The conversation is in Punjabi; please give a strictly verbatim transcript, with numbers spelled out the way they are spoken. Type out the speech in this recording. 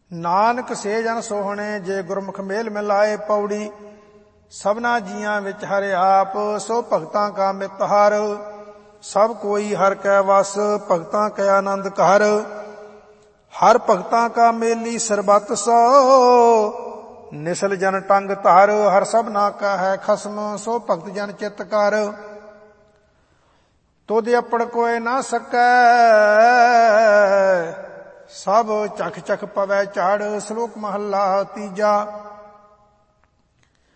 ਨਾਨਕ ਸੇ ਜਨ ਸੋਹਣੇ ਜੇ ਗੁਰਮੁਖ ਮੇਲ ਮਿਲਾਏ। ਪੌੜੀ ਸਭਨਾ ਜੀਆਂ ਵਿੱਚ ਹਰਿ ਆਪ ਸੋ ਭਗਤਾਂ ਕਾ ਮਿਤ ਹਰ। ਸਭ ਕੋਈ ਹਰ ਕੈ ਵਸ ਭਗਤਾਂ ਕੈ ਆਨੰਦ ਘਰ। ਹਰ ਭਗਤਾਂ ਕਾ ਮੇਲੀ ਸਰਬਤ ਸੋ ਨਿਸਲ ਜਨ ਟੰਗ ਧਰ। ਹਰ ਸਭਨਾ ਕਾ ਹੈ ਖਸਮ ਸੋ ਭਗਤ ਜਨ ਚਿਤ ਕਰ। ਤੁਧ ਆਪਣ ਕੋਇ ਨਾ ਸਕੈ ਸਭ ਚਖ ਚਖ ਪਵੈ ਝਾੜ। ਸ਼ਲੋਕ ਮਹੱਲਾ ਤੀਜਾ।